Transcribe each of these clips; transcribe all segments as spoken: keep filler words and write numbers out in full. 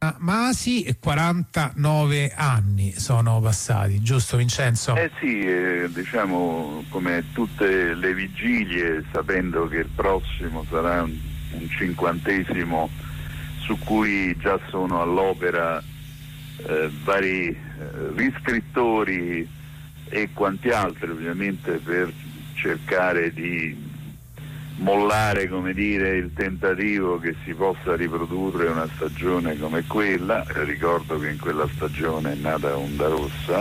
Masi, quarantanove anni sono passati, giusto Vincenzo? Eh sì, eh, diciamo come tutte le vigilie, sapendo che il prossimo sarà un, un cinquantesimo su cui già sono all'opera eh, vari eh, riscrittori e quanti altri, ovviamente, per cercare di mollare, come dire, il tentativo che si possa riprodurre una stagione come quella. Ricordo che in quella stagione è nata Onda Rossa,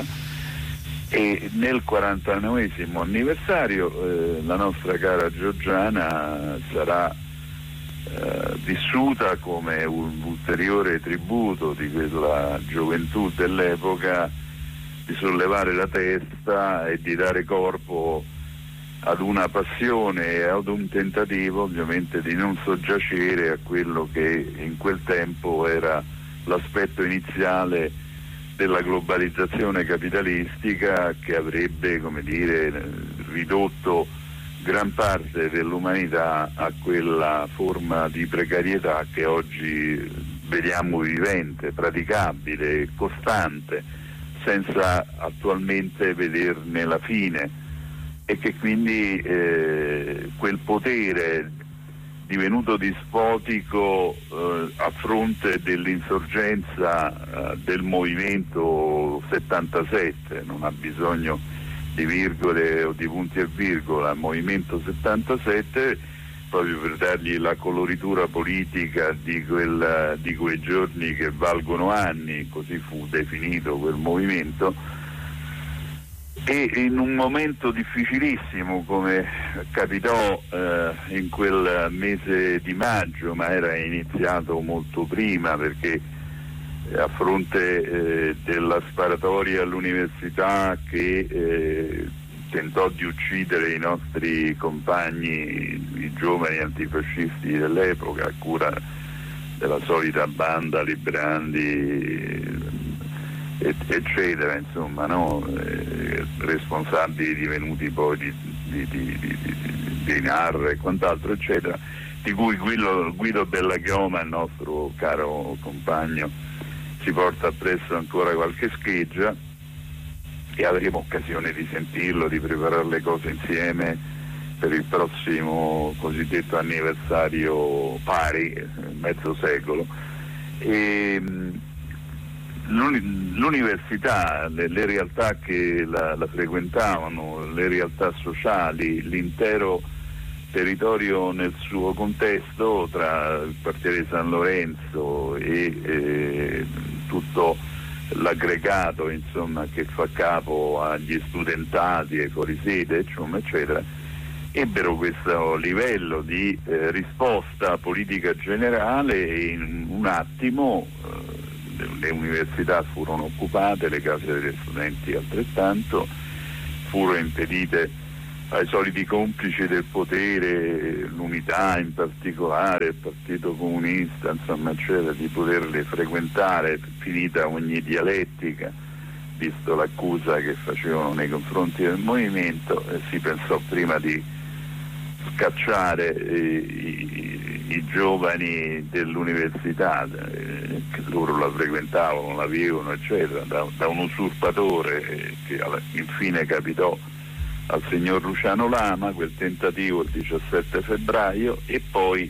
e nel quarantanovesimo anniversario eh, la nostra cara Giorgiana sarà eh, vissuta come un ulteriore tributo di quella gioventù dell'epoca, di sollevare la testa e di dare corpo ad una passione e ad un tentativo, ovviamente, di non soggiacere a quello che in quel tempo era l'aspetto iniziale della globalizzazione capitalistica, che avrebbe, come dire, ridotto gran parte dell'umanità a quella forma di precarietà che oggi vediamo vivente, praticabile, costante, senza attualmente vederne la fine. E che quindi eh, quel potere divenuto dispotico eh, a fronte dell'insorgenza eh, del movimento settantasette, non ha bisogno di virgole o di punti e virgola, movimento settantasette, proprio per dargli la coloritura politica di, quel, di quei giorni che valgono anni, così fu definito quel movimento. E in un momento difficilissimo, come capitò eh, in quel mese di maggio, ma era iniziato molto prima, perché a fronte eh, della sparatoria all'università che eh, tentò di uccidere i nostri compagni, i giovani antifascisti dell'epoca, a cura della solita banda Librandi, eccetera, insomma, no? eh, responsabili divenuti poi di, di, di, di, di, di Narra e quant'altro, eccetera, di cui Guido, Guido Bellachioma, il nostro caro compagno, si porta appresso ancora qualche scheggia, e avremo occasione di sentirlo, di preparare le cose insieme per il prossimo cosiddetto anniversario pari, mezzo secolo. E, l'università, le, le realtà che la, la frequentavano, le realtà sociali, l'intero territorio nel suo contesto, tra il quartiere San Lorenzo e eh, tutto l'aggregato, insomma, che fa capo agli studentati e fuorisede, eccetera, eccetera, ebbero questo livello di eh, risposta politica generale, e in un attimo eh, le università furono occupate, le case degli studenti altrettanto, furono impedite ai soliti complici del potere, l'Unità in particolare, il Partito Comunista, insomma, eccetera, di poterle frequentare, finita ogni dialettica, visto l'accusa che facevano nei confronti del movimento. Eh, si pensò prima di scacciare eh, i, i giovani dell'università, eh, che loro la frequentavano, la vivevano, eccetera, da, da un usurpatore, eh, che alla, infine capitò al signor Luciano Lama, quel tentativo il diciassette febbraio, e poi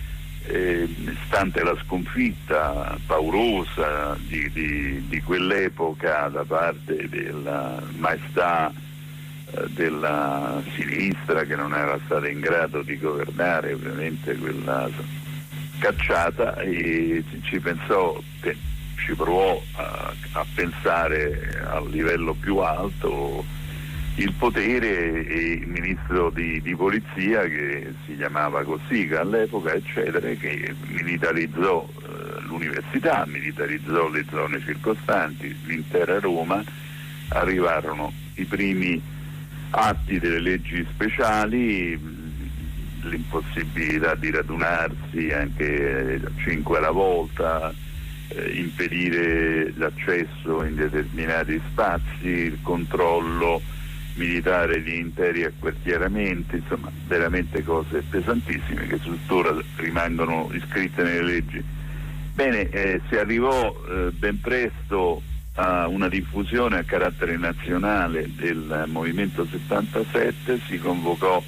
eh, stante la sconfitta paurosa di, di, di quell'epoca da parte della maestà eh, della sinistra, che non era stata in grado di governare ovviamente quella cacciata, e ci pensò, ci provò a, a pensare a livello più alto il potere, e il ministro di, di polizia, che si chiamava Cossiga all'epoca, eccetera, che militarizzò eh, l'università, militarizzò le zone circostanti, l'intera Roma. Arrivarono i primi atti delle leggi speciali, l'impossibilità di radunarsi anche cinque alla volta, eh, impedire l'accesso in determinati spazi, il controllo militare di interi acquartieramenti, insomma veramente cose pesantissime che tuttora rimangono iscritte nelle leggi Bene, eh, si arrivò eh, ben presto a una diffusione a carattere nazionale del Movimento settantasette, si convocò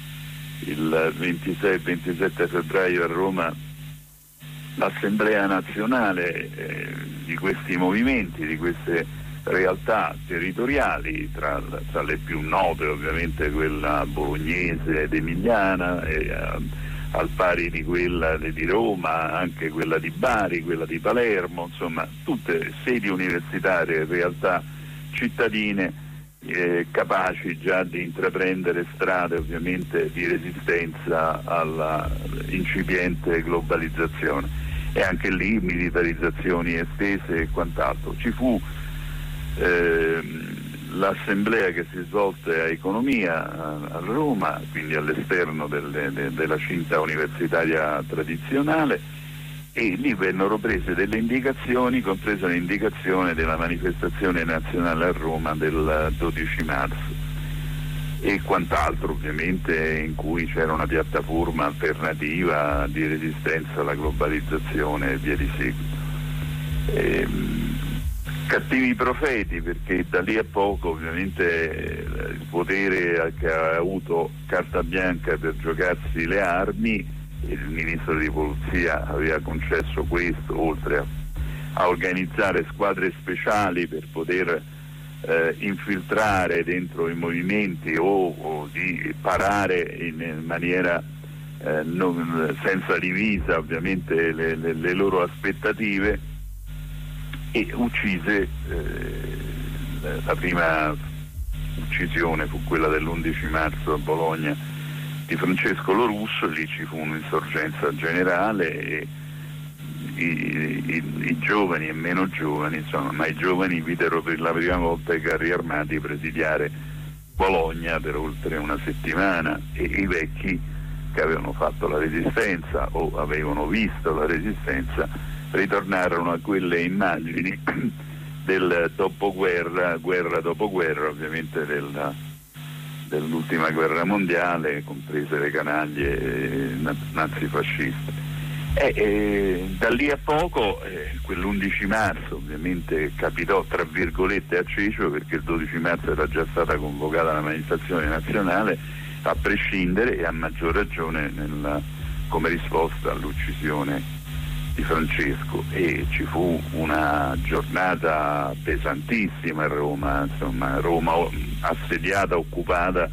il ventisei e ventisette febbraio a Roma l'Assemblea nazionale eh, di questi movimenti, di queste realtà territoriali, tra, tra le più note ovviamente quella bolognese ed emiliana, e, eh, al pari di quella di Roma, anche quella di Bari, quella di Palermo, insomma tutte sedi universitarie, realtà cittadine eh, capaci già di intraprendere strade ovviamente di resistenza alla incipiente globalizzazione, e anche lì militarizzazioni estese e quant'altro. Ci fu eh, l'assemblea che si svolte a Economia a Roma, quindi all'esterno delle, de, della cinta universitaria tradizionale, e lì vennero prese delle indicazioni, compresa l'indicazione della manifestazione nazionale a Roma del dodici marzo e quant'altro, ovviamente, in cui c'era una piattaforma alternativa di resistenza alla globalizzazione e via di seguito. E, cattivi profeti, perché da lì a poco ovviamente il potere che ha avuto carta bianca per giocarsi le armi, il ministro di polizia aveva concesso questo, oltre a, a organizzare squadre speciali per poter eh, infiltrare dentro i movimenti o, o di parare in maniera eh, non, senza divisa ovviamente le, le, le loro aspettative, e uccise, eh, la prima uccisione fu quella dell'undici marzo a Bologna di Francesco Lorusso. Lì ci fu un'insorgenza generale e i, i, i giovani e meno giovani, insomma, ma i giovani videro per la prima volta i carri armati presidiare Bologna per oltre una settimana, e i vecchi che avevano fatto la resistenza o avevano visto la resistenza ritornarono a quelle immagini del dopoguerra, guerra dopo guerra, ovviamente della, dell'ultima guerra mondiale, comprese le canaglie nazifasciste. E, e da lì a poco, eh, quell'undici marzo ovviamente capitò tra virgolette a Ceccio, perché il dodici marzo era già stata convocata la manifestazione nazionale, a prescindere e a maggior ragione nella, come risposta all'uccisione di Francesco, e ci fu una giornata pesantissima a Roma, insomma Roma assediata, occupata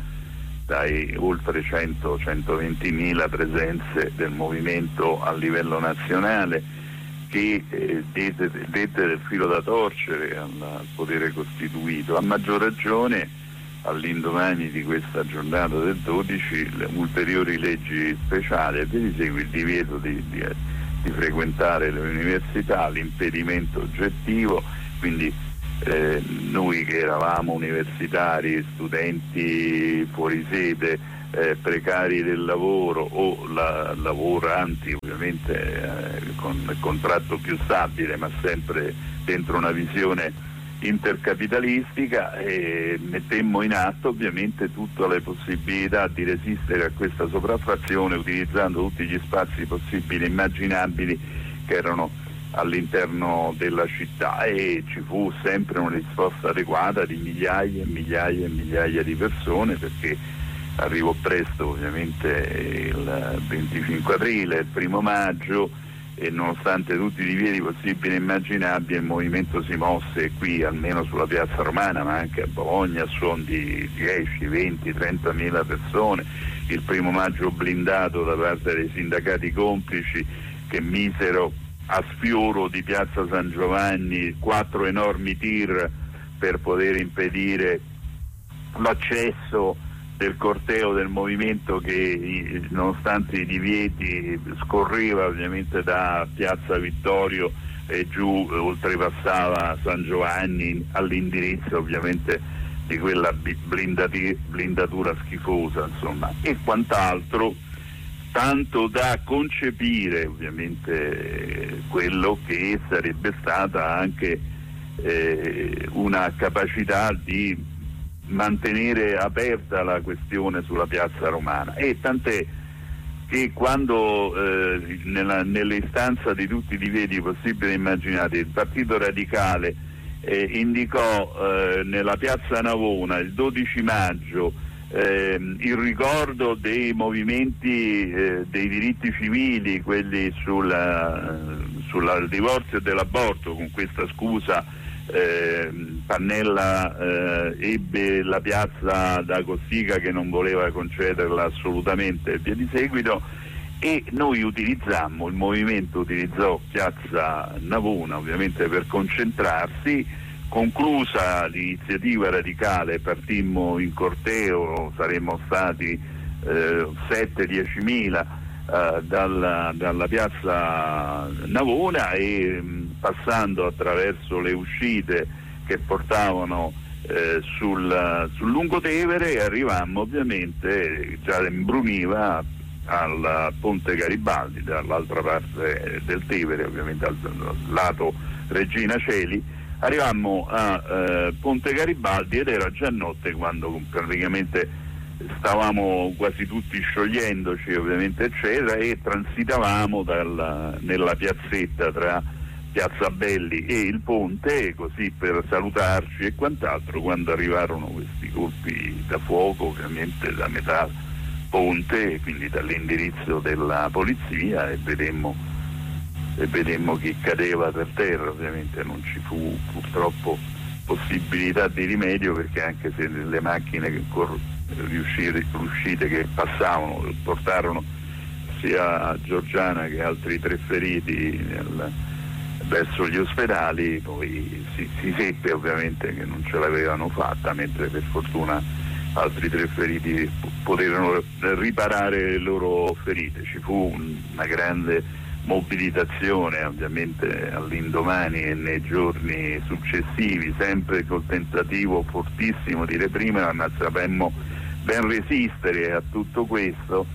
dai oltre cento centoventimila presenze del movimento a livello nazionale, che eh, dette, dette del filo da torcere al, al potere costituito. A maggior ragione all'indomani di questa giornata del dodici, le ulteriori leggi speciali, e vi segue il divieto di, di di frequentare le università, l'impedimento oggettivo, quindi eh, noi che eravamo universitari, studenti fuori sede, eh, precari del lavoro o la, lavoranti ovviamente eh, con il contratto più stabile, ma sempre dentro una visione intercapitalistica, e mettemmo in atto ovviamente tutte le possibilità di resistere a questa sopraffazione, utilizzando tutti gli spazi possibili e immaginabili che erano all'interno della città, e ci fu sempre una risposta adeguata di migliaia e migliaia e migliaia di persone, perché arrivò presto ovviamente il venticinque aprile, il primo maggio, e nonostante tutti i divieti possibili e immaginabili il movimento si mosse qui, almeno sulla piazza Romana, ma anche a Bologna, a suon di dieci, venti, trentamila persone. Il primo maggio blindato da parte dei sindacati complici, che misero a sfioro di piazza San Giovanni quattro enormi tir per poter impedire l'accesso del corteo del movimento, che nonostante i divieti scorreva ovviamente da piazza Vittorio e giù, oltrepassava San Giovanni all'indirizzo ovviamente di quella blindati, blindatura schifosa, insomma, e quant'altro, tanto da concepire ovviamente quello che sarebbe stata anche eh, una capacità di mantenere aperta la questione sulla piazza Romana. E tant'è che quando eh, nella, nell'istanza di tutti i livelli possibili e immaginati il Partito Radicale eh, indicò eh, nella piazza Navona il dodici maggio eh, il ricordo dei movimenti eh, dei diritti civili, quelli sulla, sul divorzio e dell'aborto, con questa scusa eh, Pannella eh, ebbe la piazza da Cossiga che non voleva concederla assolutamente e via di seguito, e noi utilizzammo, il movimento utilizzò piazza Navona ovviamente per concentrarsi. Conclusa l'iniziativa radicale partimmo in corteo, saremmo stati eh, sette diecimila eh, dalla, dalla piazza Navona e mh, passando attraverso le uscite che portavano eh, sul, sul Lungotevere arrivammo ovviamente, già imbruniva, al Ponte Garibaldi dall'altra parte del Tevere, ovviamente al, al lato Regina Coeli. Arrivammo a eh, Ponte Garibaldi ed era già notte quando praticamente stavamo quasi tutti sciogliendoci ovviamente eccetera, e transitavamo dalla, nella piazzetta tra Piazza Belli e il ponte così per salutarci e quant'altro, quando arrivarono questi colpi da fuoco ovviamente da metà ponte, quindi dall'indirizzo della polizia, e vedemmo e vedemmo chi cadeva per terra. Ovviamente non ci fu purtroppo possibilità di rimedio, perché anche se le macchine che riuscite che passavano portarono sia a Giorgiana che altri tre feriti nel, verso gli ospedali, poi si, si seppe ovviamente che non ce l'avevano fatta, mentre per fortuna altri tre feriti poterono riparare le loro ferite. Ci fu una grande mobilitazione ovviamente all'indomani e nei giorni successivi, sempre col tentativo fortissimo di reprimere, ma sapemmo ben resistere a tutto questo,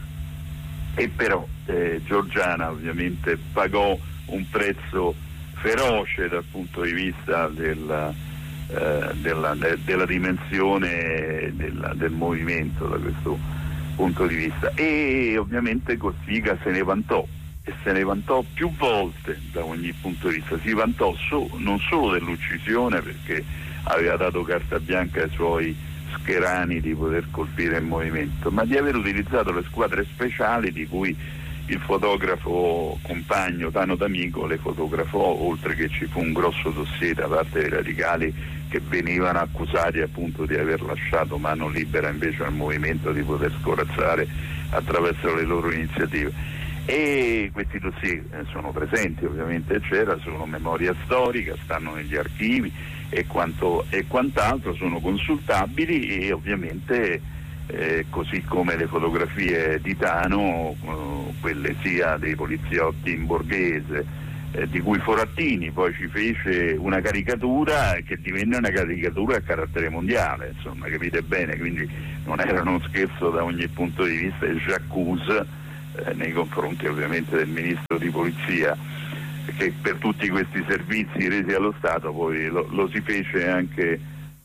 e però eh, Giorgiana ovviamente pagò un prezzo feroce dal punto di vista della, eh, della, de, della dimensione della, del movimento da questo punto di vista, e ovviamente Cossiga se ne vantò. E se ne vantò più volte da ogni punto di vista. Si vantò so, non solo dell'uccisione, perché aveva dato carta bianca ai suoi scherani di poter colpire il movimento, ma di aver utilizzato le squadre speciali di cui il fotografo compagno Tano D'Amico le fotografò, oltre che ci fu un grosso dossier da parte dei radicali che venivano accusati appunto di aver lasciato mano libera invece al movimento di poter scorazzare attraverso le loro iniziative. E questi dossier sono presenti ovviamente, c'era, sono memoria storica, stanno negli archivi e, quanto, e quant'altro, sono consultabili, e ovviamente eh, così come le fotografie di Tano, eh, quelle sia dei poliziotti in Borghese, eh, di cui Forattini poi ci fece una caricatura che divenne una caricatura a carattere mondiale, insomma, capite bene, quindi non era uno scherzo da ogni punto di vista, e j'accuse Eh, nei confronti ovviamente del ministro di polizia, che per tutti questi servizi resi allo Stato poi lo, lo si fece anche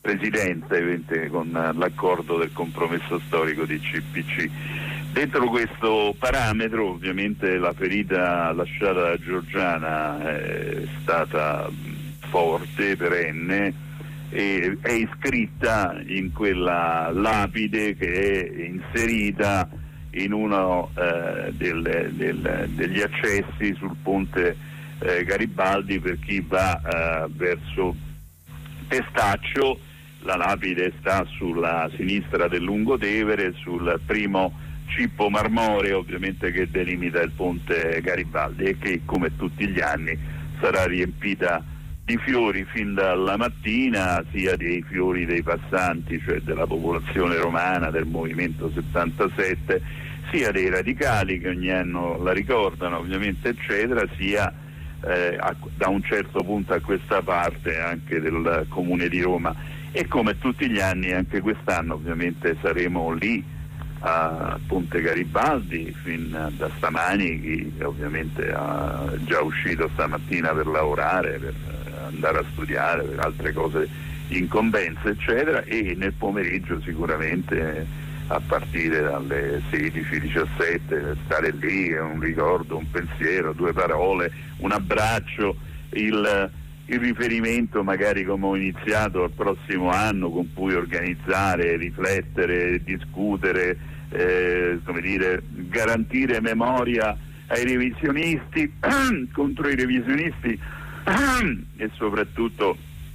presidente con l'accordo del compromesso storico di C P C. Dentro questo parametro ovviamente la ferita lasciata da Giorgiana è stata forte, perenne, e è iscritta in quella lapide che è inserita in uno eh, del, del, degli accessi sul ponte eh, Garibaldi per chi va eh, verso Testaccio. La lapide sta sulla sinistra del Lungotevere, sul primo cippo marmoreo ovviamente che delimita il ponte Garibaldi, e che come tutti gli anni sarà riempita di fiori fin dalla mattina, sia dei fiori dei passanti, cioè della popolazione romana del movimento settantasette, sia dei radicali che ogni anno la ricordano ovviamente eccetera, sia eh, a, da un certo punto a questa parte anche del Comune di Roma. E come tutti gli anni anche quest'anno ovviamente saremo lì a Ponte Garibaldi fin da stamani, chi ovviamente è già uscito stamattina per lavorare, per andare a studiare, per altre cose, incombenze eccetera, e nel pomeriggio sicuramente a partire dalle sedici diciassette, stare lì, è un ricordo, un pensiero, due parole, un abbraccio, il, il riferimento magari come ho iniziato al prossimo anno con cui organizzare, riflettere, discutere, eh, come dire, garantire memoria ai revisionisti, contro i revisionisti e soprattutto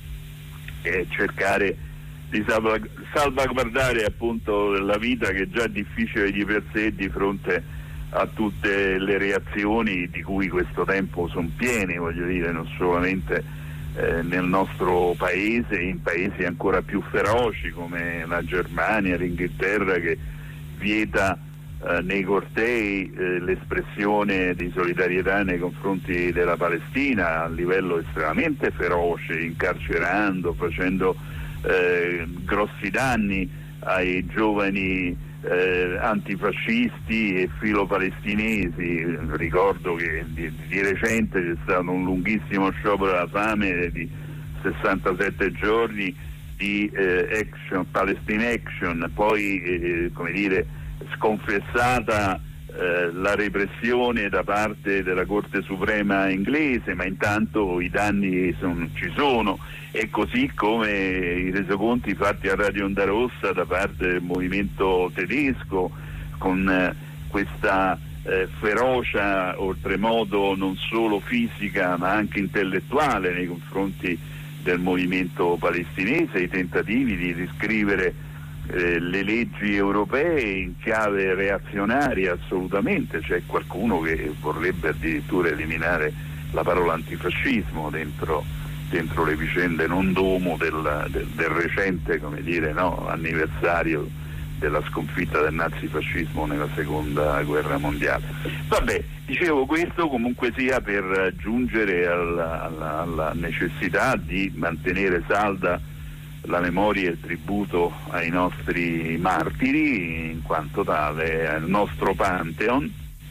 eh, cercare di salvag- salvaguardare appunto la vita, che è già difficile di per sé di fronte a tutte le reazioni di cui questo tempo sono piene, voglio dire, non solamente eh, nel nostro paese, in paesi ancora più feroci come la Germania, l'Inghilterra, che vieta eh, nei cortei eh, l'espressione di solidarietà nei confronti della Palestina a livello estremamente feroce, incarcerando, facendo eh, grossi danni ai giovani eh, antifascisti e filopalestinesi. Ricordo che di, di recente c'è stato un lunghissimo sciopero della fame di sessantasette giorni di eh, Action, Palestine Action, poi eh, come dire, sconfessata eh, la repressione da parte della Corte Suprema inglese, ma intanto i danni son, ci sono, e così come i resoconti fatti a Radio Onda Rossa da parte del movimento tedesco, con eh, questa eh, ferocia oltremodo non solo fisica ma anche intellettuale nei confronti del movimento palestinese, i tentativi di riscrivere eh, le leggi europee in chiave reazionaria. Assolutamente c'è qualcuno che vorrebbe addirittura eliminare la parola antifascismo dentro, dentro le vicende non domo del, del, del recente, come dire, no, anniversario della sconfitta del nazifascismo nella seconda guerra mondiale. Vabbè, dicevo questo comunque sia per giungere alla, alla, alla necessità di mantenere salda la memoria e il tributo ai nostri martiri, in quanto tale al nostro Pantheon,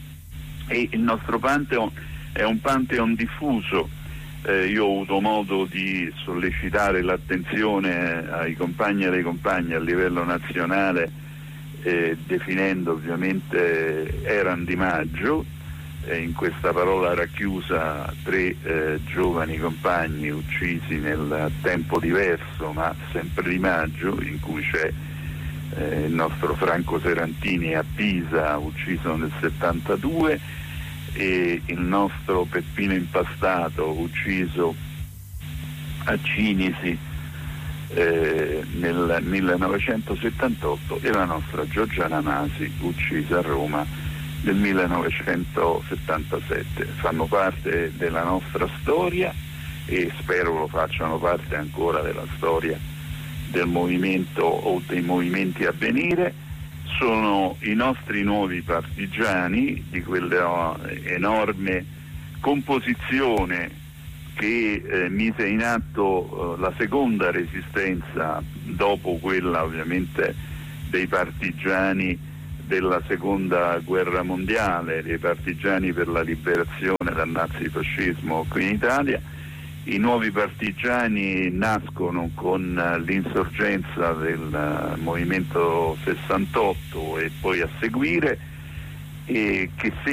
e il nostro Pantheon è un Pantheon diffuso. Eh, io ho avuto modo di sollecitare l'attenzione ai compagni e alle compagne a livello nazionale, eh, definendo ovviamente Eran Di Maggio, eh, in questa parola racchiusa tre eh, giovani compagni uccisi nel tempo diverso ma sempre Di Maggio, in cui c'è eh, il nostro Franco Serantini a Pisa, ucciso nel settantadue, e il nostro Peppino Impastato, ucciso a Cinisi eh, nel millenovecentosettantotto, e la nostra Giorgiana Masi, uccisa a Roma nel millenovecentosettantasette. Fanno parte della nostra storia e spero lo facciano parte ancora della storia del movimento o dei movimenti a venire. Sono i nostri nuovi partigiani di quella enorme composizione che eh, mise in atto eh, la seconda resistenza dopo quella ovviamente dei partigiani della seconda guerra mondiale, dei partigiani per la liberazione dal nazifascismo qui in Italia. I nuovi partigiani nascono con l'insorgenza del movimento sessantotto e poi a seguire, e che